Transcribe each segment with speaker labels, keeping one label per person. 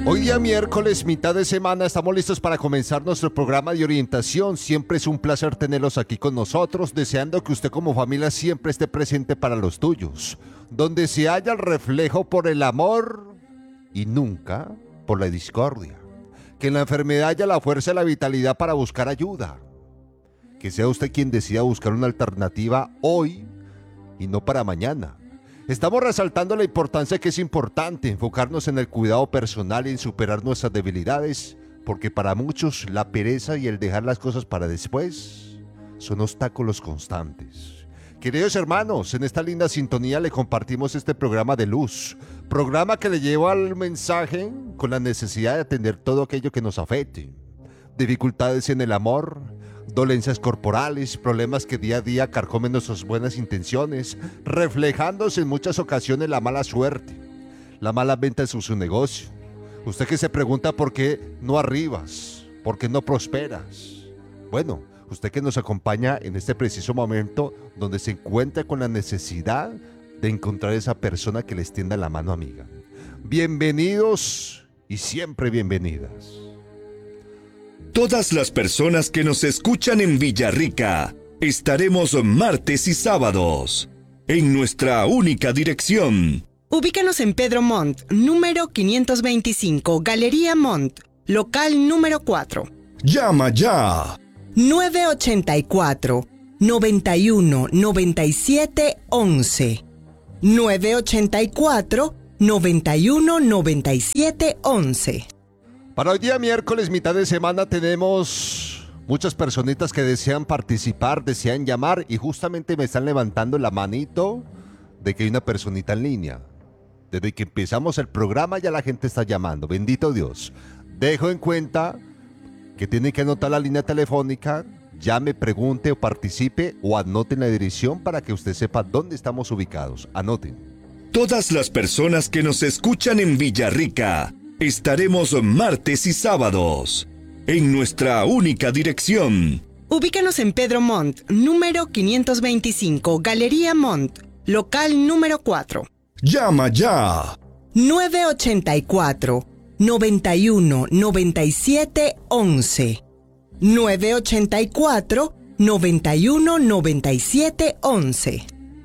Speaker 1: Hoy día miércoles, mitad de semana, estamos listos para comenzar nuestro programa de orientación. Siempre es un placer tenerlos aquí con nosotros, deseando que usted como familia siempre esté presente para los tuyos, donde se haya el reflejo por el amor y nunca por la discordia. Que en la enfermedad haya la fuerza y la vitalidad para buscar ayuda. Que sea usted quien decida buscar una alternativa hoy y no para mañana. Estamos resaltando la importancia que es importante enfocarnos en el cuidado personal y en superar nuestras debilidades, porque para muchos la pereza y el dejar las cosas para después son obstáculos constantes. Queridos hermanos, en esta linda sintonía le compartimos este programa de luz, programa que le lleva al mensaje con la necesidad de atender todo aquello que nos afecte, dificultades en el amor, dolencias corporales, problemas que día a día carcomen nuestras buenas intenciones, reflejándose en muchas ocasiones la mala suerte, la mala venta en su negocio. Usted que se pregunta por qué no arribas, por qué no prosperas. Bueno, usted que nos acompaña en este preciso momento donde se encuentra con la necesidad de encontrar esa persona que le extienda la mano amiga. Bienvenidos y siempre bienvenidas.
Speaker 2: Todas las personas que nos escuchan en Villarrica, estaremos martes y sábados en nuestra única dirección.
Speaker 3: Ubícanos en Pedro Montt, número 525, Galería Montt, local número 4.
Speaker 2: Llama ya.
Speaker 3: 984 91 97 11. 984 91 97 11.
Speaker 1: Para hoy día miércoles, mitad de semana, tenemos muchas personitas que desean participar, desean llamar y justamente me están levantando la manito de que hay una personita en línea. Desde que empezamos el programa ya la gente está llamando, bendito Dios. Dejo en cuenta que tienen que anotar la línea telefónica, llame, pregunte o participe o anoten la dirección para que usted sepa dónde estamos ubicados. Anoten.
Speaker 2: Todas las personas que nos escuchan en Villarrica, estaremos martes y sábados en nuestra única dirección.
Speaker 3: Ubícanos en Pedro Montt, número 525, Galería Montt, local número 4.
Speaker 2: Llama ya.
Speaker 3: 984 91 97 11. 984 91 97 11.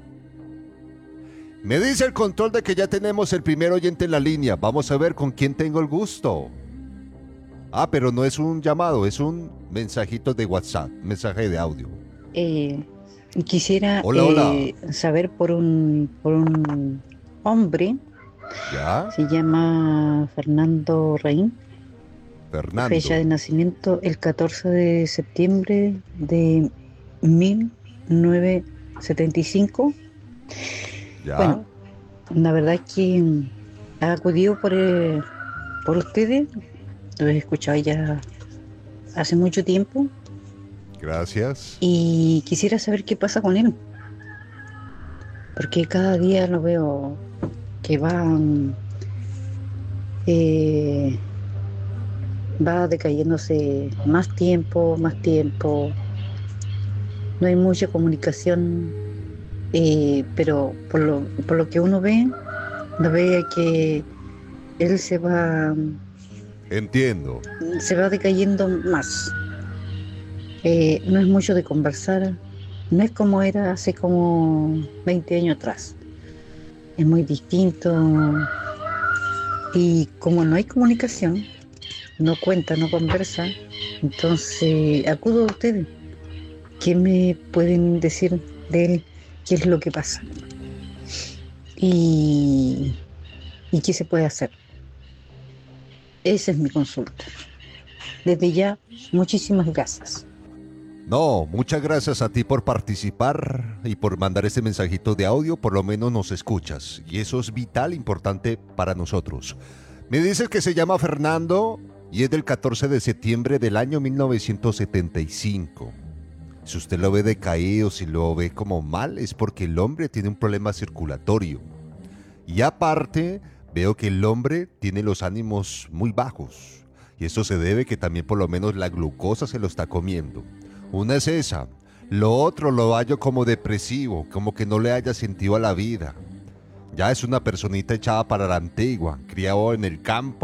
Speaker 1: Me dice el control de que ya tenemos el primer oyente en la línea. Vamos a ver con quién tengo el gusto. Pero no es un llamado, es un mensajito de WhatsApp, mensaje de audio.
Speaker 4: Quisiera
Speaker 1: Hola.
Speaker 4: saber por un hombre.
Speaker 1: ¿Ya?
Speaker 4: Se llama Fernando Reín.
Speaker 1: Fernando.
Speaker 4: Fecha de nacimiento el 14 de septiembre de 1975.
Speaker 1: ¿Ya?
Speaker 4: Bueno, la verdad es que ha acudido por ustedes. Lo he escuchado ya hace mucho tiempo
Speaker 1: Gracias.
Speaker 4: y quisiera saber qué pasa con él. Porque cada día lo veo que va decayéndose más tiempo. No hay mucha comunicación. Pero por lo que uno ve que él se va
Speaker 1: Entiendo.
Speaker 4: decayendo más. No es mucho de conversar, no es como era hace como 20 años atrás. Es muy distinto y como no hay comunicación, no cuenta, no conversa, entonces acudo a ustedes. ¿Qué me pueden decir de él? ¿Qué es lo que pasa? ¿Y qué se puede hacer? Esa es mi consulta. Desde ya, muchísimas gracias.
Speaker 1: No, muchas gracias a ti por participar y por mandar este mensajito de audio. Por lo menos nos escuchas y eso es vital, importante para nosotros. Me dices que se llama Fernando y es del 14 de septiembre del año 1975. Si usted lo ve decaído, si lo ve como mal, es porque el hombre tiene un problema circulatorio. Y aparte, veo que el hombre tiene los ánimos muy bajos. Y esto se debe que también por lo menos la glucosa se lo está comiendo. Una es esa. Lo otro lo hallo como depresivo, como que no le haya sentido a la vida. Ya es una personita echada para la antigua, criado en el campo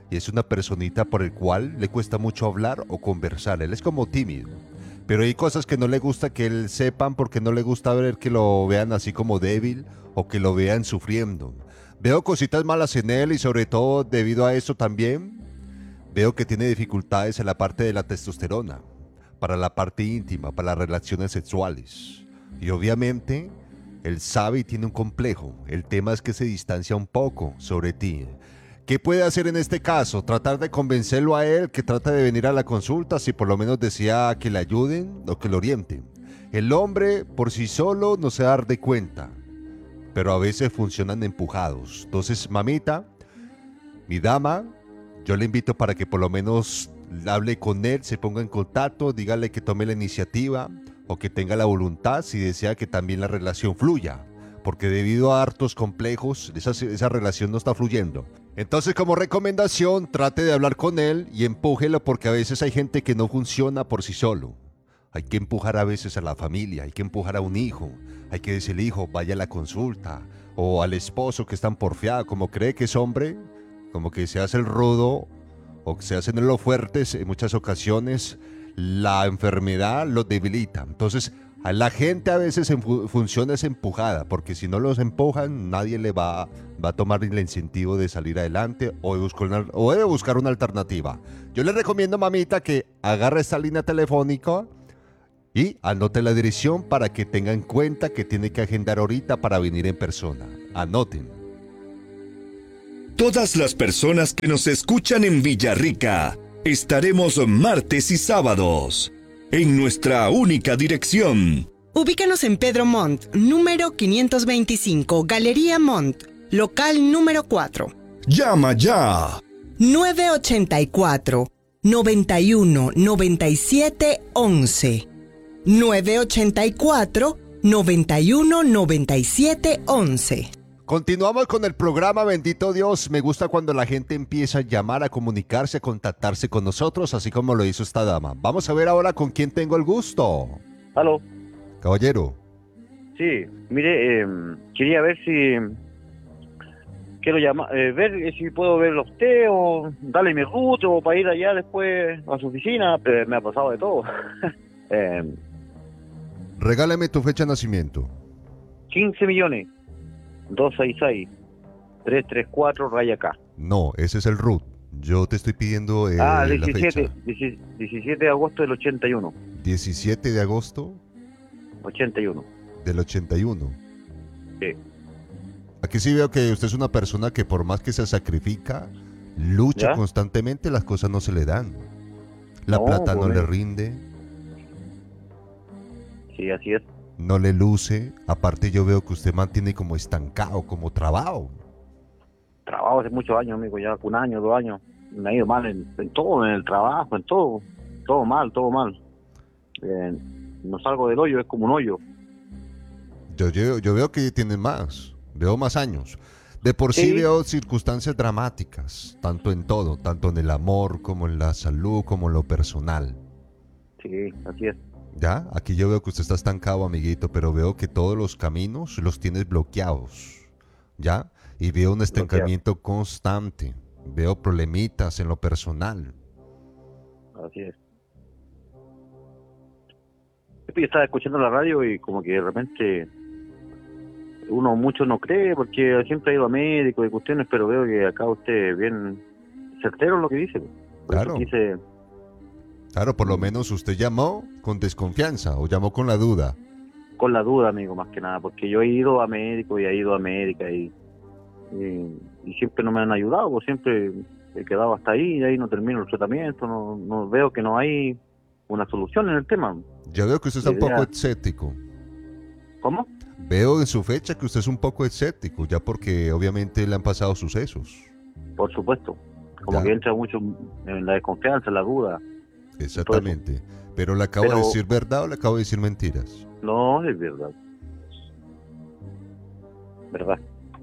Speaker 1: y es una personita por el cual le cuesta mucho hablar o conversar. Él es como tímido. Pero hay cosas que no le gusta que él sepan porque no le gusta ver que lo vean así como débil o que lo vean sufriendo. Veo cositas malas en él y sobre todo debido a eso también veo que tiene dificultades en la parte de la testosterona, para la parte íntima, para las relaciones sexuales. Y obviamente él sabe y tiene un complejo. El tema es que se distancia un poco sobre ti. ¿Qué puede hacer en este caso? Tratar de convencerlo a él que trate de venir a la consulta, si por lo menos desea que le ayuden o que lo orienten. El hombre por sí solo no se da de cuenta, pero a veces funcionan empujados. Entonces, mamita, mi dama, yo le invito para que por lo menos hable con él, se ponga en contacto, dígale que tome la iniciativa o que tenga la voluntad si desea que también la relación fluya. Porque debido a hartos complejos, esa relación no está fluyendo. Entonces, como recomendación, trate de hablar con él y empújelo porque a veces hay gente que no funciona por sí solo. Hay que empujar a veces a la familia, hay que empujar a un hijo, hay que decirle, hijo, vaya a la consulta. O al esposo que es tan porfiado, como cree que es hombre, como que se hace el rudo o que se hacen los fuertes, en muchas ocasiones la enfermedad los debilita. Entonces, a la gente a veces funciona es empujada, porque si no los empujan, nadie le va a tomar el incentivo de salir adelante o de buscar una alternativa. Yo le recomiendo, mamita, que agarre esta línea telefónica y anote la dirección para que tenga en cuenta que tiene que agendar ahorita para venir en persona. Anoten.
Speaker 2: Todas las personas que nos escuchan en Villarrica, estaremos martes y sábados en nuestra única dirección.
Speaker 3: Ubícanos en Pedro Montt, número 525, Galería Montt, local número 4.
Speaker 2: ¡Llama ya!
Speaker 3: 984 91 97 11. 984 91 97 11.
Speaker 1: Continuamos con el programa, bendito Dios. Me gusta cuando la gente empieza a llamar, a comunicarse, a contactarse con nosotros, así como lo hizo esta dama. Vamos a ver ahora con quién tengo el gusto.
Speaker 5: Aló.
Speaker 1: Caballero.
Speaker 5: Sí, mire, quería ver si quiero llamar, ver si puedo verlo a usted o darle mi ruta o para ir allá después a su oficina. Me ha pasado de todo.
Speaker 1: Regálame tu fecha de nacimiento.
Speaker 5: 15 millones 266 334 raya K.
Speaker 1: No, ese es el RUT. Yo te estoy pidiendo la
Speaker 5: 17
Speaker 1: fecha.
Speaker 5: 17 de agosto del 81.
Speaker 1: 17 de agosto
Speaker 5: 81.
Speaker 1: del 81.
Speaker 5: Sí.
Speaker 1: Aquí sí veo que usted es una persona que por más que se sacrifica, lucha
Speaker 5: ¿Ya?
Speaker 1: constantemente, las cosas no se le dan. La
Speaker 5: No,
Speaker 1: plata no
Speaker 5: pues,
Speaker 1: le rinde,
Speaker 5: Sí, así es.
Speaker 1: no le luce. Aparte yo veo que usted mantiene como estancado, como trabado.
Speaker 5: Trabajo hace muchos años, amigo, ya un año, 2 años. Me ha ido mal en todo, en el trabajo, en todo. Todo mal, todo mal. No salgo del hoyo, es como un hoyo.
Speaker 1: Yo veo que tiene más, veo más años. De por sí
Speaker 5: Sí.
Speaker 1: veo circunstancias dramáticas, tanto en todo, tanto en el amor, como en la salud, como en lo personal.
Speaker 5: Sí, así es.
Speaker 1: ¿Ya? Aquí yo veo que usted está estancado, amiguito, pero veo que todos los caminos los tienes bloqueados. ¿Ya? Y veo un estancamiento constante. Veo problemitas en lo personal.
Speaker 5: Así es. Yo estaba escuchando la radio y como que de repente mucho no cree porque siempre ha ido a médicos y cuestiones, pero veo que acá usted es bien certero en lo que dice. Por eso
Speaker 1: Claro.
Speaker 5: quise,
Speaker 1: Claro, por lo menos usted llamó con desconfianza o llamó con la duda.
Speaker 5: con la duda, amigo, más que nada, porque yo he ido a médicos y he ido a médica y siempre no me han ayudado, pues siempre he quedado hasta ahí y ahí no termino el tratamiento, no veo que no hay una solución en el tema.
Speaker 1: Yo veo que usted está un
Speaker 5: Idea.
Speaker 1: poco escéptico.
Speaker 5: ¿Cómo?
Speaker 1: Veo en su fecha que usted es un poco escéptico, ya porque obviamente le han pasado sucesos.
Speaker 5: Por supuesto. Como
Speaker 1: Ya.
Speaker 5: que entra mucho en la desconfianza, en la duda.
Speaker 1: Exactamente. Pero le acabo de
Speaker 5: Pero-
Speaker 1: decir verdad o le acabo de decir mentiras.
Speaker 5: No, es verdad. ¿Verdad?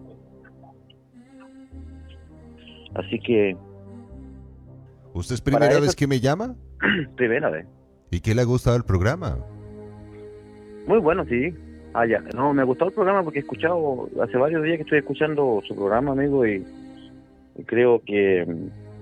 Speaker 5: Así que,
Speaker 1: ¿Usted es primera
Speaker 5: eso-
Speaker 1: vez que me llama?
Speaker 5: primera vez.
Speaker 1: ¿Y qué le ha gustado el programa?
Speaker 5: Muy bueno, sí. Ah, ya. No, me ha gustado el programa porque he escuchado, hace varios días que estoy escuchando su programa, amigo, y creo que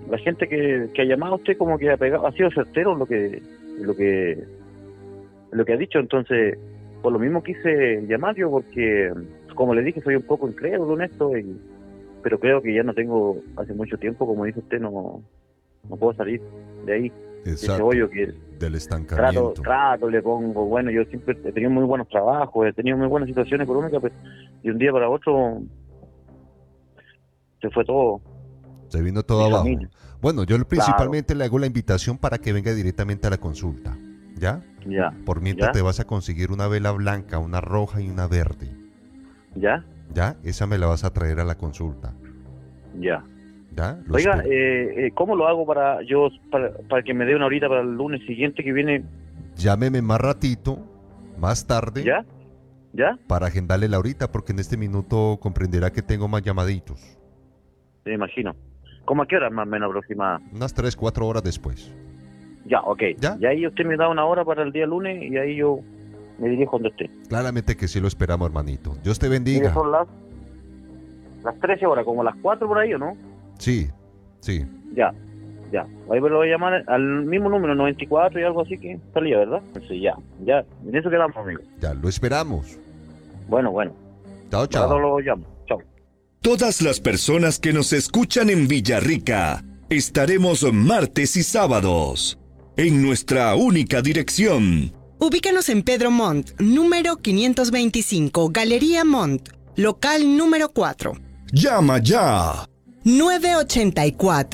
Speaker 5: la gente que ha llamado a usted como que ha sido certero en lo que ha dicho. Entonces, por lo mismo quise llamar yo, porque como le dije, soy un poco incrédulo en esto, pero creo que ya no tengo, hace mucho tiempo, como dice usted, no puedo salir de ahí.
Speaker 1: Exacto.
Speaker 5: Ese hoyo que
Speaker 1: Del estancamiento.
Speaker 5: trato, le pongo, bueno, yo siempre he tenido muy buenos trabajos, he tenido muy buenas situaciones económicas, pues, y un día para otro se fue todo.
Speaker 1: Se vino todo
Speaker 5: Mi
Speaker 1: abajo.
Speaker 5: familia.
Speaker 1: Bueno, yo principalmente le hago la invitación para que venga directamente a la consulta. ¿Ya?
Speaker 5: Ya,
Speaker 1: Por mientras
Speaker 5: ¿ya?
Speaker 1: te vas a conseguir una vela blanca, una roja y una verde.
Speaker 5: ¿Ya?
Speaker 1: ¿Ya? Esa me la vas a traer a la consulta.
Speaker 5: Ya.
Speaker 1: ¿Ya? Lo
Speaker 5: Oiga,
Speaker 1: espero.
Speaker 5: ¿cómo lo hago para que me dé una horita para el lunes siguiente que viene?
Speaker 1: Llámeme más ratito, más tarde,
Speaker 5: ¿Ya? ¿Ya?
Speaker 1: para agendarle la horita, porque en este minuto comprenderá que tengo más llamaditos.
Speaker 5: Me imagino. ¿Cómo a qué hora más o menos aproximada?
Speaker 1: Unas 3, 4 horas después.
Speaker 5: Ya, ok.
Speaker 1: ¿Ya?
Speaker 5: Y ahí usted me da una hora para el día lunes y ahí yo me dirijo donde esté.
Speaker 1: Claramente que sí lo esperamos, hermanito. Dios te
Speaker 5: Mire,
Speaker 1: bendiga.
Speaker 5: son las 13 horas, como las 4 por ahí, ¿o no?
Speaker 1: Sí, sí.
Speaker 5: Ya. Ahí me lo voy a llamar al mismo número, 94 y algo así que salía, ¿verdad? Sí, ya. En eso quedamos, amigo.
Speaker 1: Ya, lo esperamos.
Speaker 5: Bueno.
Speaker 1: Chao,
Speaker 5: Ahora
Speaker 1: chao.
Speaker 5: lo llamo. Chao.
Speaker 2: Todas las personas que nos escuchan en Villarrica, estaremos martes y sábados en nuestra única dirección.
Speaker 3: Ubícanos en Pedro Montt, número 525, Galería Montt, local número 4.
Speaker 2: Llama ya.
Speaker 3: 984